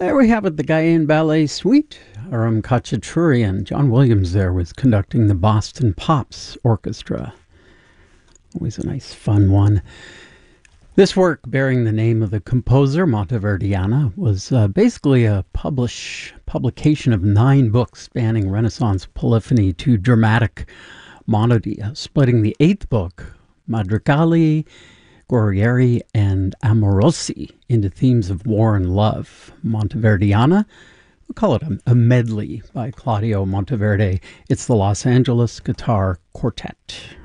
There we have it, the Guyane Ballet Suite, Aram Khachaturian. John Williams there was conducting the Boston Pops Orchestra. Always a nice, fun one. This work, bearing the name of the composer, Monteverdiana, was basically a publication of 9 books spanning Renaissance polyphony to dramatic monody, splitting the 8th book, Madrigali, Guerrieri, and Amorosi, into themes of war and love. Monteverdiana, we'll call it a medley by Claudio Monteverde. It's the Los Angeles Guitar Quartet.